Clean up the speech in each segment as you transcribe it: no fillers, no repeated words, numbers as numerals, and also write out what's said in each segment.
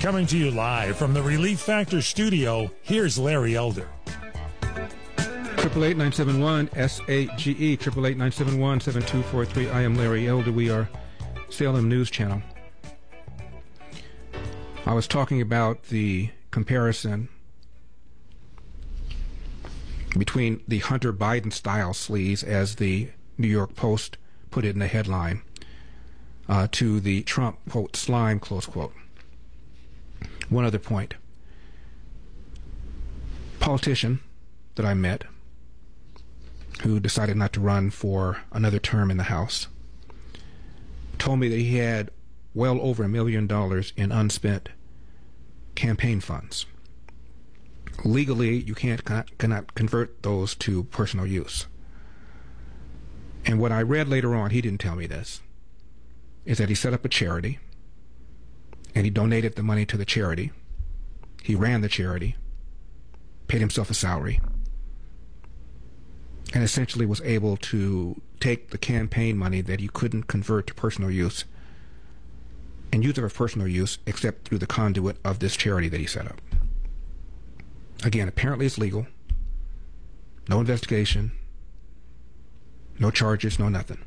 Coming to you live from the Relief Factor studio, here's Larry Elder. 888-971-SAGE, 888-971-7243. I am Larry Elder. We are Salem News Channel. I was talking about the comparison between the Hunter Biden-style sleaze, as the New York Post put it in the headline, to the Trump, quote, slime, close quote. One other point. Politician that I met who decided not to run for another term in the House told me that he had well over $1 million in unspent campaign funds. Legally, you cannot convert those to personal use. And what I read later on, he didn't tell me this, is that he set up a charity and he donated the money to the charity. He ran the charity, paid himself a salary, and essentially was able to take the campaign money that he couldn't convert to personal use and use it for personal use except through the conduit of this charity that he set up. Again, apparently it's legal. No investigation, no charges, no nothing.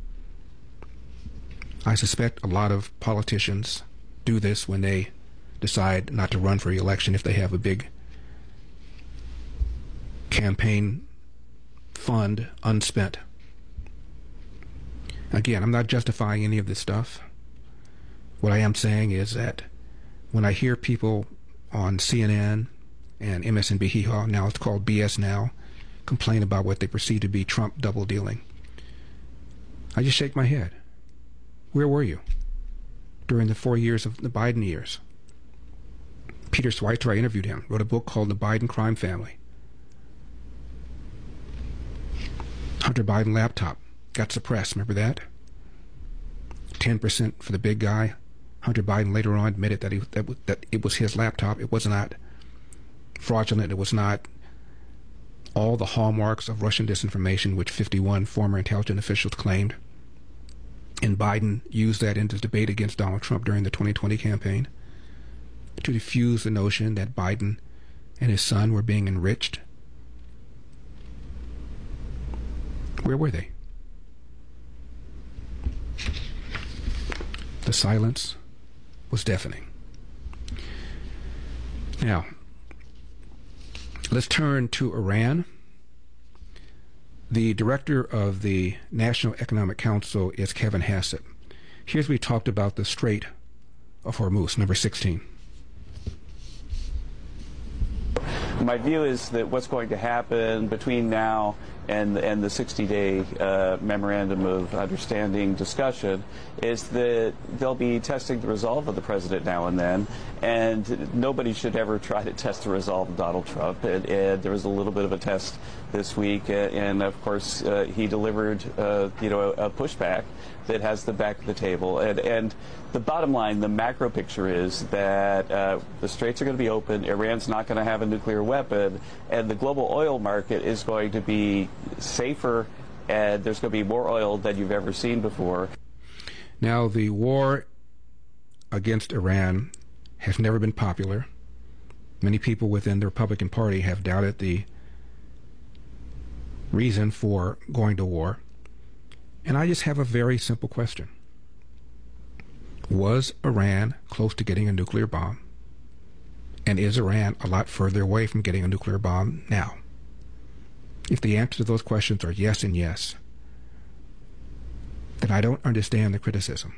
I suspect a lot of politicians do this when they decide not to run for re-election if they have a big campaign fund unspent. Again, I'm not justifying any of this stuff. What I am saying is that when I hear people on CNN and MSNBC, now it's called BS Now, complain about what they perceive to be Trump double dealing, I just shake my head. Where were you during the 4 years of the Biden years? Peter Schweizer, I interviewed him, wrote a book called The Biden Crime Family. Hunter Biden laptop got suppressed, remember that? 10% for the big guy. Hunter Biden later on admitted that it was his laptop. It was not fraudulent. It was not all the hallmarks of Russian disinformation, which 51 former intelligence officials claimed. And Biden used that in his debate against Donald Trump during the 2020 campaign to diffuse the notion that Biden and his son were being enriched. Where were they? The silence was deafening. Now, let's turn to Iran. The director of the National Economic Council is Kevin Hassett. Here's where we talked about the Strait of Hormuz, number 16. My view is that what's going to happen between now and the 60-day memorandum of understanding discussion is that they'll be testing the resolve of the president now and then, and nobody should ever try to test the resolve of Donald Trump. And there was a little bit of a test this week, and of course he delivered a pushback that has the back of the table. And the bottom line, the macro picture is that the straits are going to be open, Iran's not going to have a nuclear weapon, and the global oil market is going to be safer, and there's going to be more oil than you've ever seen before. Now, the war against Iran has never been popular. Many people within the Republican Party have doubted the reason for going to war. And I just have a very simple question. Was Iran close to getting a nuclear bomb? And is Iran a lot further away from getting a nuclear bomb now? If the answer to those questions are yes and yes, then I don't understand the criticism.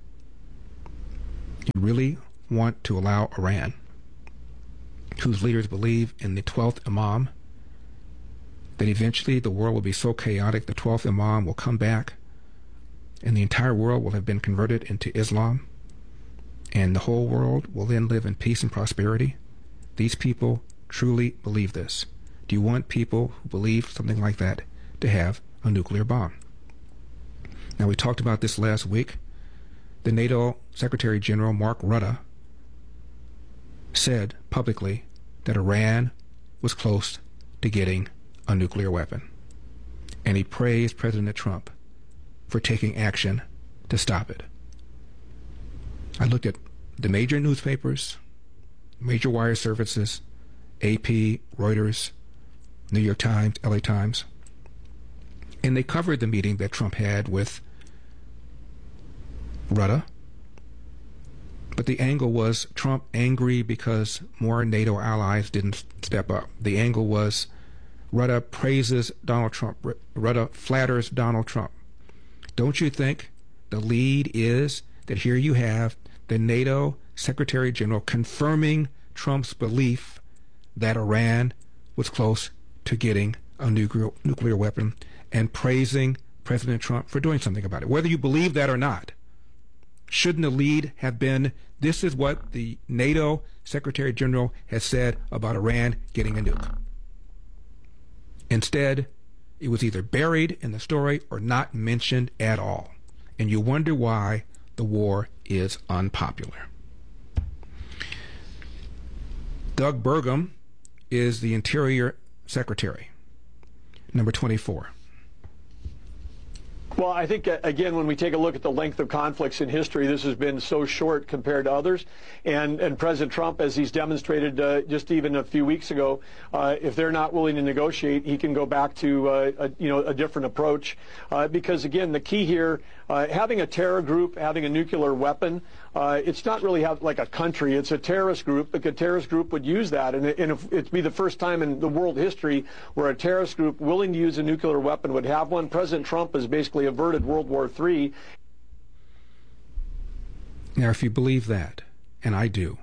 You really want to allow Iran, whose leaders believe in the 12th Imam, that eventually the world will be so chaotic the 12th Imam will come back and the entire world will have been converted into Islam and the whole world will then live in peace and prosperity? These people truly believe this. Do you want people who believe something like that to have a nuclear bomb? Now, we talked about this last week. The NATO Secretary General Mark Rutte said publicly that Iran was close to getting a nuclear weapon. And he praised President Trump for taking action to stop it. I looked at the major newspapers major wire services, AP, Reuters, New York Times, LA Times. And they covered the meeting that Trump had with Rutte. But the angle was Trump angry because more NATO allies didn't step up. The angle was Rutte praises Donald Trump. Rutte flatters Donald Trump. Don't you think the lead is that here you have the NATO Secretary General confirming Trump's belief that Iran was close to getting a nuclear weapon and praising President Trump for doing something about it? Whether you believe that or not, shouldn't the lead have been, this is what the NATO Secretary General has said about Iran getting a nuke? Instead, it was either buried in the story or not mentioned at all. And you wonder why the war is unpopular. Doug Burgum is the Interior Secretary, number 24. Well, I think, again, when we take a look at the length of conflicts in history, this has been so short compared to others. And President Trump, as he's demonstrated just even a few weeks ago, if they're not willing to negotiate, he can go back to a different approach. Because, again, the key here, having a terror group, having a nuclear weapon, it's not really like a country. It's a terrorist group, but the terrorist group would use that. And it'd be the first time in the world history where a terrorist group willing to use a nuclear weapon would have one. President Trump has basically averted World War III. Now, if you believe that, and I do,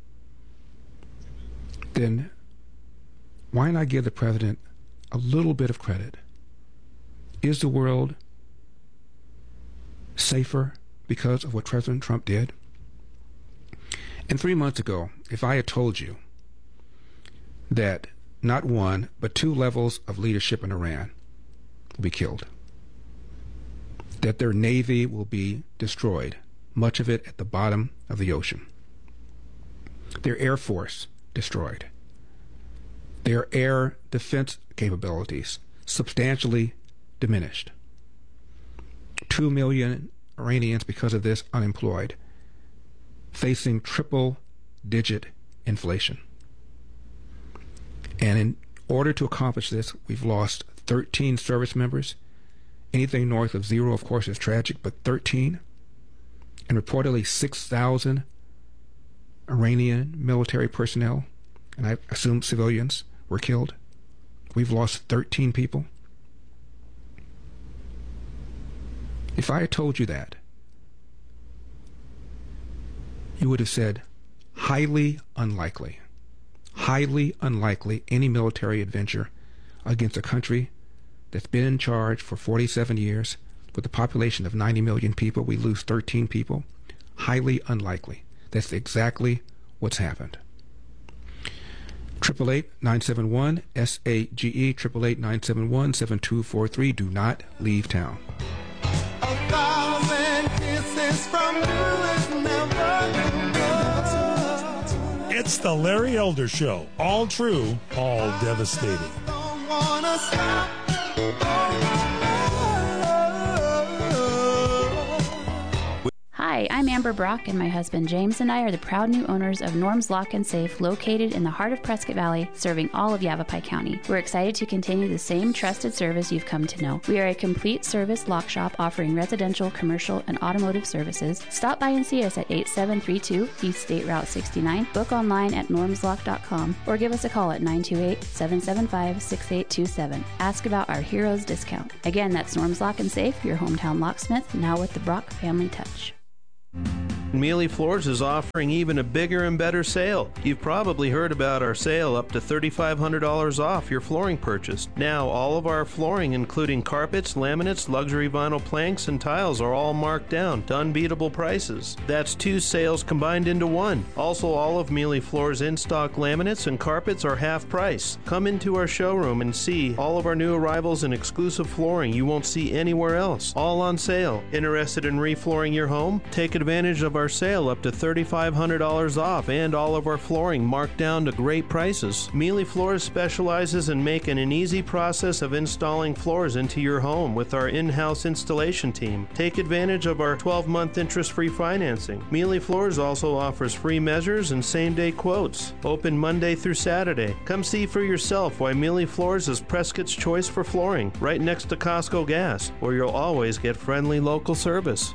then why not give the president a little bit of credit? Is the world safer because of what President Trump did? And 3 months ago, if I had told you that not one, but 2 levels of leadership in Iran will be killed, that their navy will be destroyed, much of it at the bottom of the ocean, their air force destroyed, their air defense capabilities substantially diminished, 2 million Iranians because of this unemployed, facing triple-digit inflation. And in order to accomplish this, we've lost 13 service members. Anything north of 0, of course, is tragic, but 13. And reportedly 6,000 Iranian military personnel, and I assume civilians, were killed. We've lost 13 people. If I had told you that, you would have said, highly unlikely any military adventure against a country that's been in charge for 47 years with a population of 90 million people. We lose 13 people. Highly unlikely. That's exactly what's happened. 888-971-SAGE, 888-971-7243. Do not leave town. 1,000 kisses from you is never enough. It's the Larry Elder Show. All true, all devastating. Don't wanna stop. Hi, I'm Amber Brock, and my husband James and I are the proud new owners of Norm's Lock and Safe, located in the heart of Prescott Valley, serving all of Yavapai County. We're excited to continue the same trusted service you've come to know. We are a complete service lock shop offering residential, commercial, and automotive services. Stop by and see us at 8732 East State Route 69, book online at normslock.com, or give us a call at 928-775-6827. Ask about our Heroes discount. Again, that's Norm's Lock and Safe, your hometown locksmith, now with the Brock family touch. Mealy Floors is offering even a bigger and better sale. You've probably heard about our sale up to $3,500 off your flooring purchase. Now, all of our flooring, including carpets, laminates, luxury vinyl planks, and tiles, are all marked down to unbeatable prices. That's 2 sales combined into one. Also, all of Mealy Floors' in-stock laminates and carpets are half price. Come into our showroom and see all of our new arrivals and exclusive flooring you won't see anywhere else. All on sale. Interested in reflooring your home? Take advantage of our our sale up to $3,500 off and all of our flooring marked down to great prices. Mealy Floors specializes in making an easy process of installing floors into your home with our in-house installation team. Take advantage of our 12-month interest-free financing. Mealy Floors also offers free measures and same-day quotes. Open Monday through Saturday. Come see for yourself why Mealy Floors is Prescott's choice for flooring, right next to Costco Gas, where you'll always get friendly local service.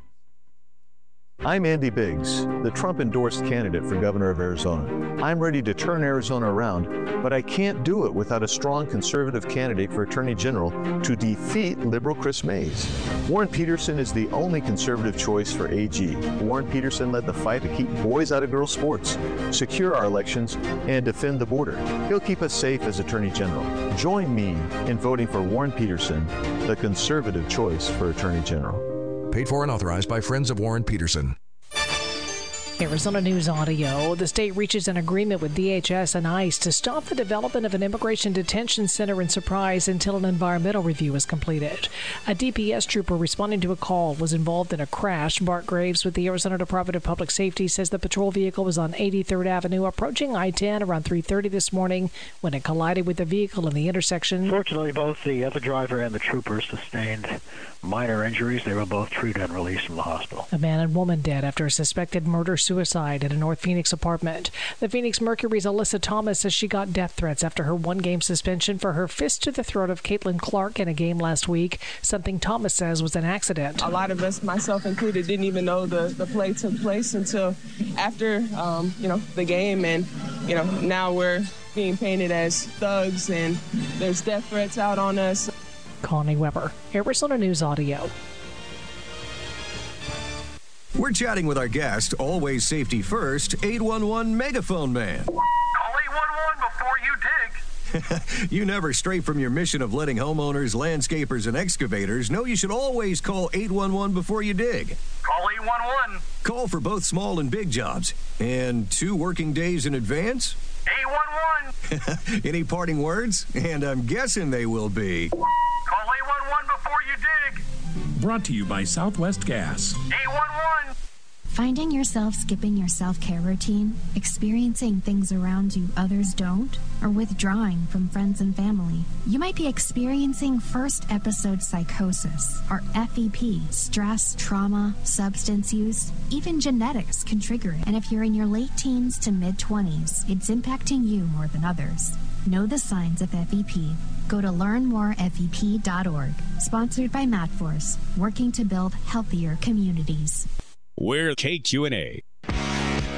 I'm Andy Biggs, the Trump-endorsed candidate for governor of Arizona. I'm ready to turn Arizona around, but I can't do it without a strong conservative candidate for Attorney General to defeat liberal Chris Mays. Warren Peterson is the only conservative choice for AG. Warren Peterson led the fight to keep boys out of girls' sports, secure our elections, and defend the border. He'll keep us safe as Attorney General. Join me in voting for Warren Peterson, the conservative choice for Attorney General. Paid for and authorized by Friends of Warren Peterson. Arizona News Audio. The state reaches an agreement with DHS and ICE to stop the development of an immigration detention center in Surprise until an environmental review is completed. A DPS trooper responding to a call was involved in a crash. Bart Graves with the Arizona Department of Public Safety says the patrol vehicle was on 83rd Avenue approaching I-10 around 3:30 this morning when it collided with a vehicle in the intersection. Fortunately, both the other driver and the trooper sustained minor injuries. They were both treated and released from the hospital. A man and woman dead after a suspected murder-suicide at a North Phoenix apartment. The Phoenix Mercury's Alyssa Thomas says she got death threats after her one-game suspension for her fist to the throat of Caitlin Clark in a game last week, something Thomas says was an accident. A lot of us, myself included, didn't even know the play took place until after, the game. And, now we're being painted as thugs and there's death threats out on us. Connie Weber, Arizona News Audio. We're chatting with our guest, always safety first, 811 Megaphone Man. Call 811 before you dig. You never stray from your mission of letting homeowners, landscapers, and excavators know you should always call 811 before you dig. Call 811. Call for both small and big jobs. And 2 working days in advance? 811. Any parting words? And I'm guessing they will be... Call 811 before you dig. Brought to you by Southwest Gas. 811. Finding yourself skipping your self-care routine, experiencing things around you others don't, or withdrawing from friends and family. You might be experiencing first episode psychosis, or FEP, stress, trauma, substance use, even genetics can trigger it. And if you're in your late teens to mid-20s, it's impacting you more than others. Know the signs of FEP. Go to learnmorefep.org. Sponsored by MadForce, working to build healthier communities. We're KQNA.